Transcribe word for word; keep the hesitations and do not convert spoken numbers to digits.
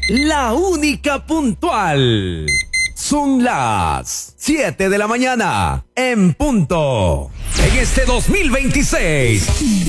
la única puntual. Son las siete de la mañana en punto. En este dos mil veintiséis.